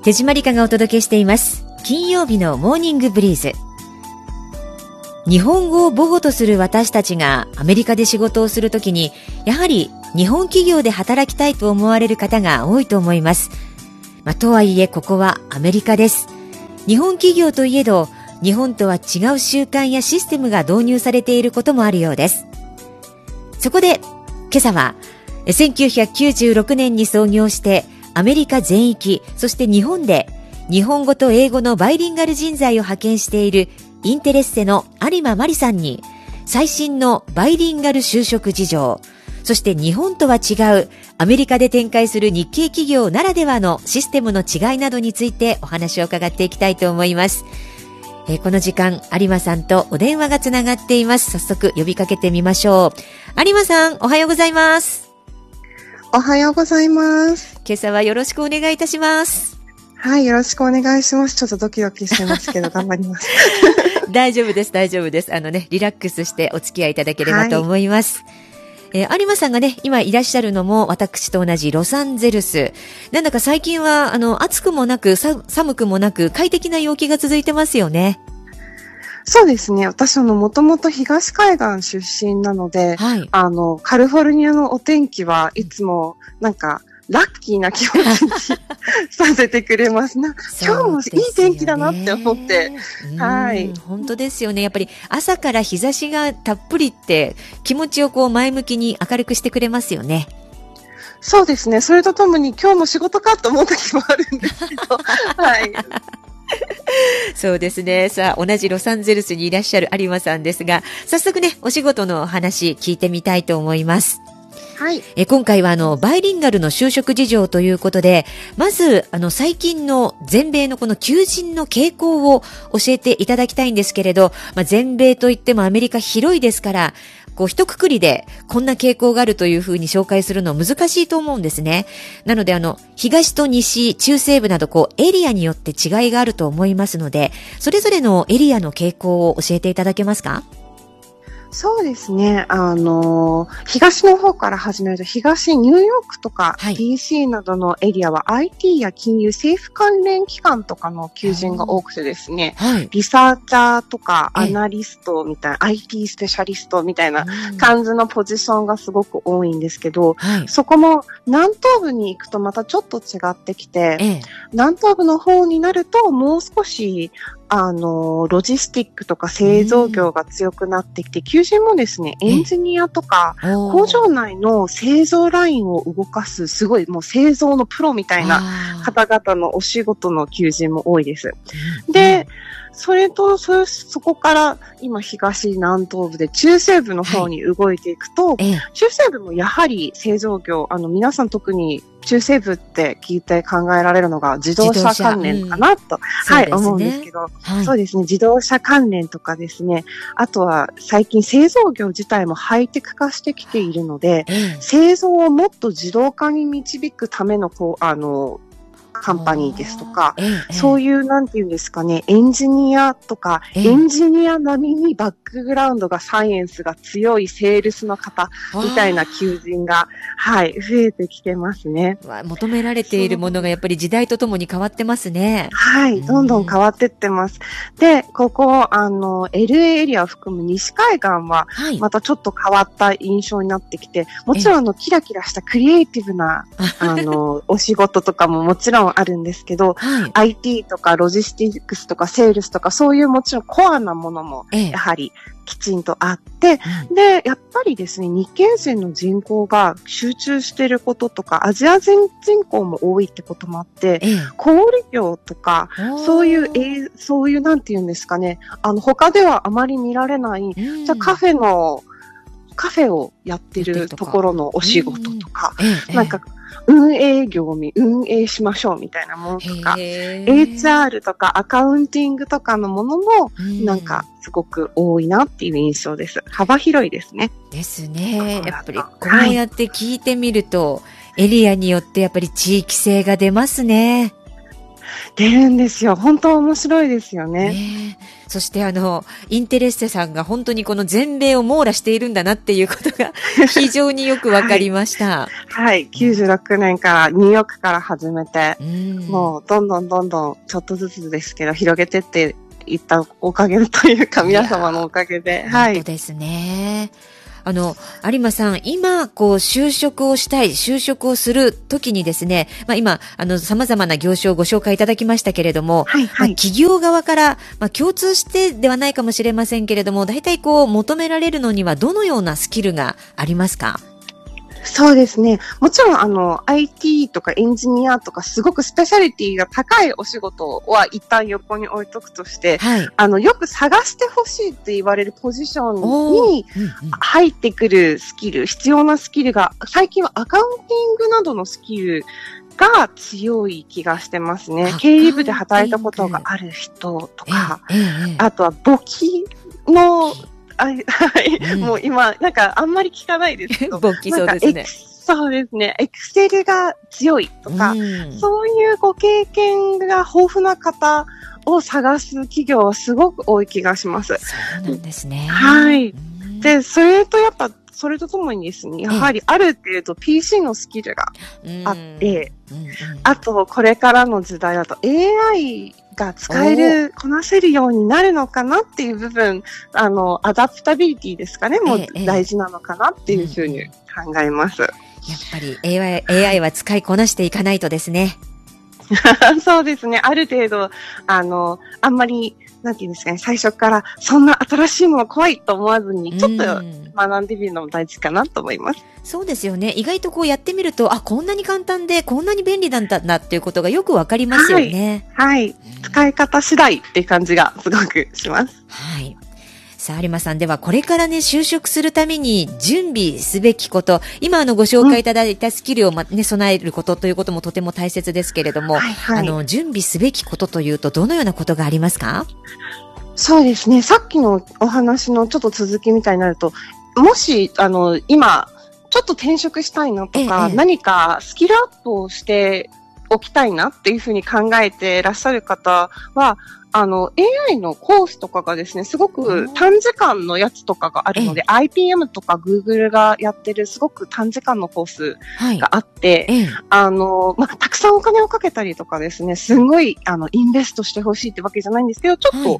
手締まりかがお届けしています。金曜日のモーニングブリーズ。日本語を母語とする私たちがアメリカで仕事をするときに、やはり日本企業で働きたいと思われる方が多いと思います。とはいえここはアメリカです。日本企業といえど、日本とは違う習慣やシステムが導入されていることもあるようです。そこで今朝は1996年に創業してアメリカ全域、そして日本で日本語と英語のバイリンガル人材を派遣しているインテレッセの有馬真理さんに、最新のバイリンガル就職事情、そして日本とは違うアメリカで展開する日系企業ならではのシステムの違いなどについてお話を伺っていきたいと思います。この時間有馬さんとお電話がつながっています。早速呼びかけてみましょう。有馬さん、おはようございます。 おはようございます。 今朝はよろしくお願いいたします。 はい、よろしくお願いします。ちょっとドキドキしてますけど頑張ります。 大丈夫です、大丈夫です。リラックスしてお付き合いいただければと思います。有馬さんがね、今いらっしゃるのも私と同じロサンゼルス。なんだか最近は暑くもなく寒くもなく快適な陽気が続いてますよね。 そうですね。私もともと東海岸出身なので、はい、カリフォルニアのお天気はいつもラッキーな気持ちにさせてくれますな。今日もいい天気だなって思って。はい。 本当ですよね。やっぱり朝から日差しがたっぷりって気持ちを前向きに明るくしてくれますよね。 そうですね。それとともに今日も仕事かと思う時もあるんですけど。はい。 そうですね。さあ、同じロサンゼルスにいらっしゃる有馬さんですが、早速ね、お仕事の話聞いてみたいと思います。 はい。 今回はバイリンガルの就職事情ということで、まず最近の全米のこの求人の傾向を教えていただきたいんですけれど、全米といってもアメリカ広いですから、一括りでこんな傾向があるというふうに紹介するの難しいと思うんですね。なので東と西、中西部などエリアによって違いがあると思いますので、それぞれのエリアの傾向を教えていただけますか？ そうですね。東の方から始めると、東ニューヨークとか DC などのエリアは IT や金融、政府関連機関とかの求人が多くてですね、リサーチャーとかアナリストみたいな、IT スペシャリストみたいな感じのポジションがすごく多いんですけど、そこも南東部に行くとまたちょっと違ってきて、南東部の方になるともう少しロジスティックとか製造業が強くなってきて、求人もですね、エンジニアとか、工場内の製造ラインを動かす、すごいもう製造のプロみたいな方々のお仕事の求人も多いです。で、それと、そこから今東南東部で中西部の方に動いていくと、中西部もやはり製造業、皆さん特に中西部って聞いて考えられるのが自動車関連かなと、思うんですけど、そうですね、自動車関連とかですね、あとは最近製造業自体もハイテク化してきているので、製造をもっと自動化に導くためのカンパニーですとか、そういうなんていうんですかね、エンジニアとか、エンジニア並みにバックグラウンドがサイエンスが強いセールスの方みたいな求人が、増えてきてますね。 求められているものがやっぱり時代とともに変わってますね。 どんどん変わってってます。で、ここ、LA エリアを含む西海岸は、またちょっと変わった印象になってきて、もちろんキラキラしたクリエイティブな、お仕事とかももちろんあるんですけど、IT とかロジスティックスとかセールスとかそういうもちろんコアなものもやはりきちんとあって、で、やっぱりですね、日系人の人口が集中していることとか、アジア人人口も多いってこともあって、小売業とか、そういうなんて言うんですかね、他ではあまり見られない、じゃカフェをやってるところのお仕事とか、運営しましょうみたいなものとか、HR とかアカウンティングとかのものも、すごく多いなっていう印象です。幅広いですね。 ですね。やっぱりこうやって聞いてみると、エリアによってやっぱり地域性が出ますね。 出るんですよ。本当面白いですよね。 ね、そしてインテレッセさんが本当にこの全米を網羅しているんだなっていうことが非常によくわかりました。 はい。96年からニューヨークから始めて、もうどんどんちょっとずつですけど広げてっていったおかげというか皆様のおかげで。はい。 本当ですね。有馬さん、今、就職をするときにですね、今、様々な業種をご紹介いただきましたけれども、企業側から、共通してではないかもしれませんけれども、大体求められるのにはどのようなスキルがありますか？ そうですね。もちろんIT とかエンジニアとかすごくスペシャリティが高いお仕事は一旦横に置いとくとして、よく探してほしいって言われるポジションに入ってくるスキル、必要なスキルが、最近はアカウンティングなどのスキルが強い気がしてますね。経理部で働いたことがある人とか、あとは簿記のはい、もう今、あんまり聞かないですけど。 簿記、そうですね。 そうですね。エクセルが強いとか、そういうご経験が豊富な方を探す企業はすごく多い気がします。 そうなんですね。 はい。で、それとともにですね、やはりある程度 PC のスキルがあって、あと、これからの時代だと AI が使える、こなせるようになるのかなっていう部分、アダプタビリティですかね、もう大事なのかなっていうふうに考えます。やっぱり AI は使いこなしていかないとですね。 そうですね。ある程度、あんまり、なんていうんですかね、最初からそんな新しいもの怖いと思わずに、ちょっと学んでみるのも大事かなと思います。 そうですよね。意外とやってみると、こんなに簡単で、こんなに便利なんだなっていうことがよくわかりますよね。 はい。使い方次第っていう感じがすごくします。 はい。さあ、有馬さん、ではこれからね、就職するために準備すべきこと、今ご紹介いただいたスキルを備えることということもとても大切ですけれども、準備すべきことというとどのようなことがありますか？ そうですね。さっきのお話のちょっと続きみたいになると、もし、今、ちょっと転職したいなとか、何かスキルアップをしておきたいなっていうふうに考えていらっしゃる方は、AI のコースとかがですね、すごく短時間のやつとかがあるので、IBM とか Google がやってるすごく短時間のコースがあって、たくさんお金をかけたりとかですね、すごい、インベストしてほしいってわけじゃないんですけど、ちょっと、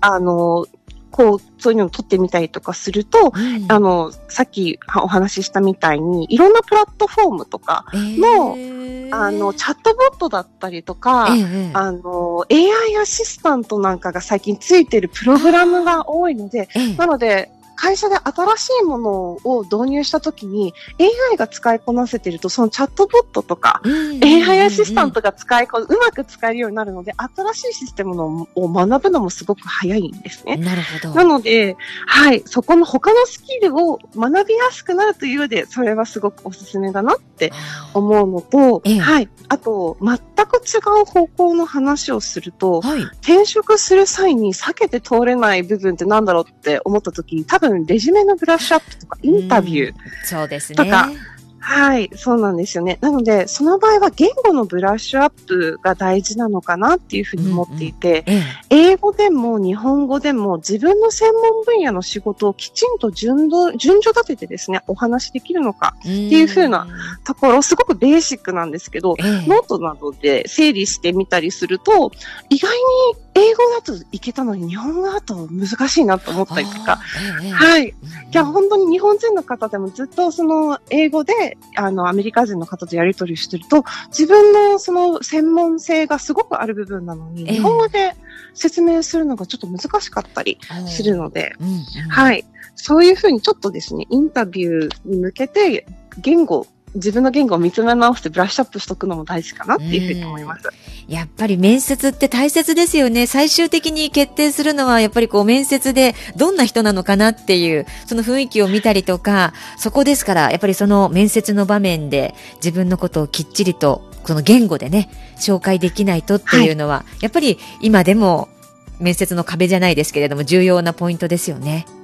そういうのを取ってみたりとかすると、さっきお話ししたみたいに、いろんなプラットフォームとかの、チャットボットだったりとか、AI アシスタントなんかが最近ついてるプログラムが多いので、なので、会社で新しいものを導入したときに AI が使いこなせていると、そのチャットボットとか AI アシスタントがうまく使えるようになるので、新しいシステムを学ぶのもすごく早いんですね。 なるほど。 なので、はい、そこの他のスキルを学びやすくなるという上で、それはすごくおすすめだなって思うのと、はい、あと、全く違う方向の話をすると、転職する際に避けて通れない部分ってなんだろうって思ったときに、多分レジュメのブラッシュアップとかインタビューそうですね。 とか、はい、そうなんですよね。なので、その場合は言語のブラッシュアップが大事なのかなっていうふうに思っていて、英語でも日本語でも自分の専門分野の仕事をきちんと順序立ててですね、お話できるのかっていうふうなところ、すごくベーシックなんですけど、ノートなどで整理してみたりすると、意外に英語だといけたのに日本語だと難しいなと思ったりとか、はい。じゃあ本当に日本人の方でもずっとその英語でアメリカ人の方とやり取りしてると、自分のその専門性がすごくある部分なのに、日本語で説明するのがちょっと難しかったりするので、はい。そういうふうにちょっとですね、インタビューに向けて自分の言語を見つめ直してブラッシュアップしとくのも大事かなっていうふうに思います。 やっぱり面接って大切ですよね。最終的に決定するのはやっぱり面接でどんな人なのかなっていう、その雰囲気を見たりとか、そこですから、やっぱりその面接の場面で自分のことをきっちりと、この言語でね、紹介できないとっていうのは、やっぱり今でも面接の壁じゃないですけれども、重要なポイントですよね。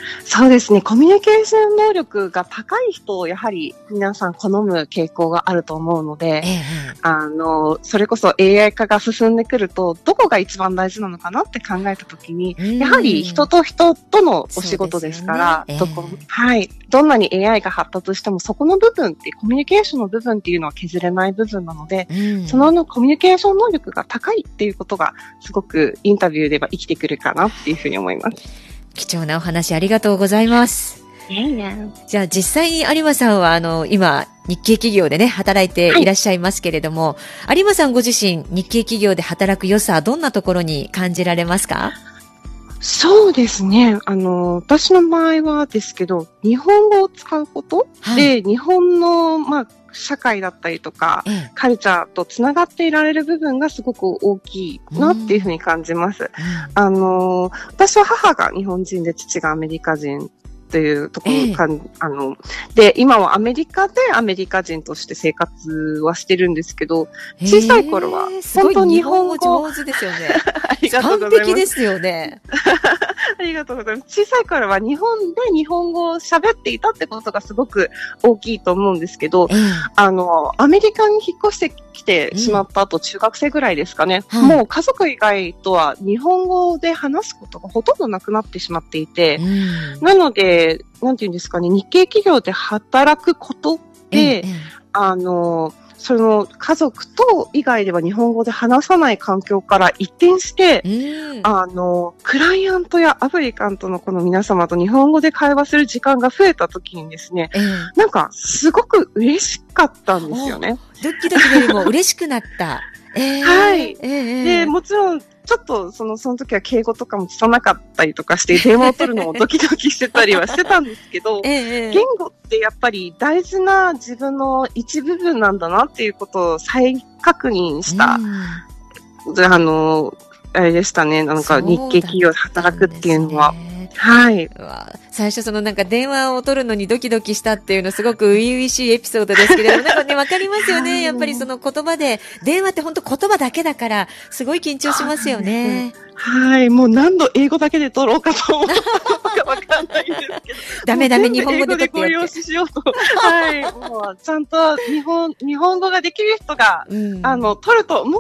そうですね。コミュニケーション能力が高い人をやはり皆さん好む傾向があると思うので、それこそ AI 化が進んでくると、どこが一番大事なのかなって考えたときに、やはり人と人とのお仕事ですから、どんなに AI が発達してもそこの部分ってコミュニケーションの部分っていうのは削れない部分なので、そのコミュニケーション能力が高いっていうことがすごくインタビューでは生きてくるかなっていうふうに思います。 貴重なお話ありがとうございます。じゃあ実際に有馬さんは今日系企業でね働いていらっしゃいますけれども、有馬さんご自身日系企業で働く良さどんなところに感じられますか？ そうですね。私の場合はですけど、日本語を使うことで、日本の、社会だったりとか、カルチャーとつながっていられる部分がすごく大きいなっていうふうに感じます。私は母が日本人で父がアメリカ人というところで、今はアメリカでアメリカ人として生活はしてるんですけど、小さい頃は本当に日本語上手ですよね。 ありがとうございます。 完璧ですよね。 ありがとうございます。小さい頃は日本で日本語を喋っていたってことがすごく大きいと思うんですけど、アメリカに引っ越してきてしまった後、中学生ぐらいですかね、もう家族以外とは日本語で話すことがほとんどなくなってしまっていて、なので、なんていうんですかね、日系企業で働くことで、その家族と以外では日本語で話さない環境から一転して、クライアントやアプリカントのこの皆様と日本語で会話する時間が増えた時にですね、なんかすごく嬉しかったんですよね。 ドキドキよりも嬉しくなった。 はい。で、もちろん、ちょっとその時は敬語とかも拙かったりとかして電話を取るのもドキドキしてたりはしてたんですけど、言語ってやっぱり大事な自分の一部分なんだなっていうことを再確認した、あれでしたね。なんか日系企業で働くっていうのは。はい。 最初なんか電話を取るのにドキドキしたっていうのすごく初々しいエピソードですけれども、なんかね、わかりますよね。やっぱりその言葉で、電話って本当言葉だけだから、すごい緊張しますよね。 はい。もう何度英語だけで取ろうかと思ったのかわかんないんですけど。 ダメ日本語で取って英語でご利用しようと。はい。もうちゃんと日本語ができる人が、取ると思って、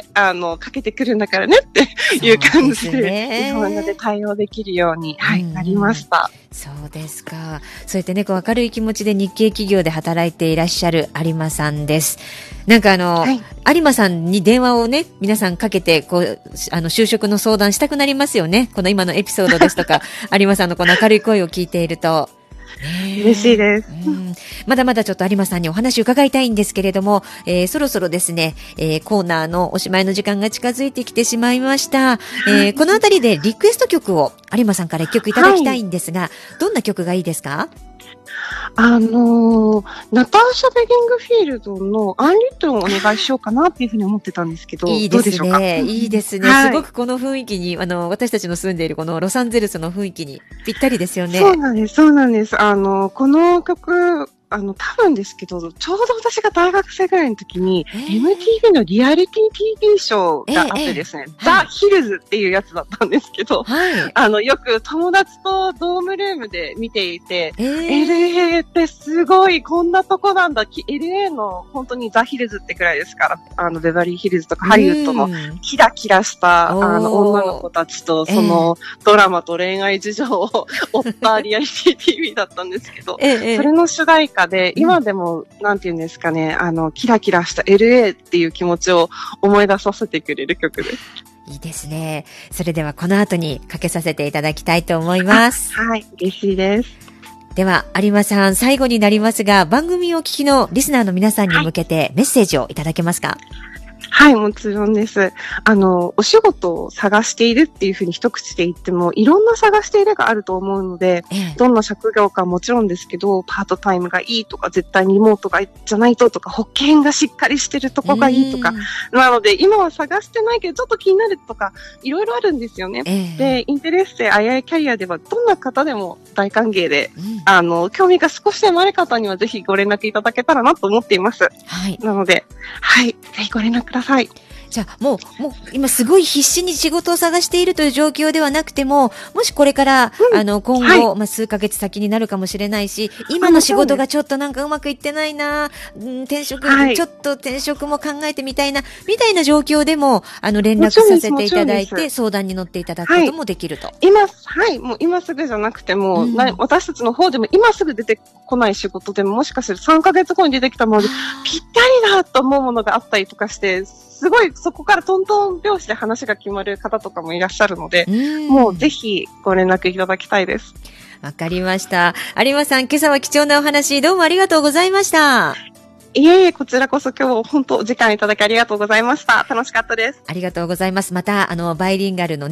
かけてくるんだからねっていう感じで、日本語で対応できるように、なりました。 そうですか。そうやってね、明るい気持ちで日系企業で働いていらっしゃる有馬さんです。なんか有馬さんに電話をね、皆さんかけて、就職の相談したくなりますよね。この今のエピソードですとか、有馬さんのこの明るい声を聞いていると。 嬉しいです。 まだまだちょっと有馬さんにお話を伺いたいんですけれども、そろそろですね、コーナーのおしまいの時間が近づいてきてしまいました。このあたりでリクエスト曲を有馬さんから一曲いただきたいんですが、どんな曲がいいですか？ ナターシャ・ベリングフィールドのアンリットンをお願いしようかなっていうふうに思ってたんですけど、 いいですね。いいですね。すごくこの雰囲気に、私たちの住んでいるこのロサンゼルスの雰囲気にぴったりですよね。 そうなんです。この曲、多分ですけど、ちょうど私が大学生ぐらいの時に、MTV のリアリティ TV ショーがあってですね、ザ・ヒルズっていうやつだったんですけど、よく友達とドームルームで見ていて、LA ってすごい、こんなとこなんだ。LA の本当にザ・ヒルズってくらいですから、ベバリーヒルズとかハリウッドのキラキラした、女の子たちと、そのドラマと恋愛事情を追ったリアリティ TV だったんですけど、それの主題歌で、今でも、なんていうんですかね、キラキラした LA っていう気持ちを思い出させてくれる曲です。 いいですね。それではこの後にかけさせていただきたいと思います。 はい、嬉しいです。 では、有馬さん、最後になりますが、番組をお聞きのリスナーの皆さんに向けてメッセージをいただけますか？ はい、もちろんです。お仕事を探しているっていうふうに一口で言っても、いろんな探しているがあると思うので、どんな職業かもちろんですけど、パートタイムがいいとか、絶対にリモートがじゃないととか、保険がしっかりしてるとこがいいとか、なので、今は探してないけど、ちょっと気になるとか、いろいろあるんですよね。で、インテレッセ II キャリアでは、どんな方でも大歓迎で、興味が少しでもある方には、ぜひご連絡いただけたらなと思っています。はい。なので、はい、ぜひご連絡ください。 じゃあ、もう今すごい必死に仕事を探しているという状況ではなくても、もしこれから、今後、はい、数ヶ月先になるかもしれないし、今の仕事がちょっとなんかうまくいってないな、ちょっと転職も考えてみたいな、みたいな状況でも、連絡させていただいて、相談に乗っていただくこともできると。 もう今すぐじゃなくても、私たちの方でも今すぐ出てこない仕事でも、もしかしたら3ヶ月後に出てきたもので、ぴったりだと思うものがあったりとかして、すごいそこからトントン拍子で話が決まる方とかもいらっしゃるので、もうぜひご連絡いただきたいです。 わかりました。有馬さん、今朝は貴重なお話どうもありがとうございました。 いえいえ、こちらこそ今日本当お時間いただきありがとうございました。楽しかったです。 ありがとうございます。またバイリンガルのね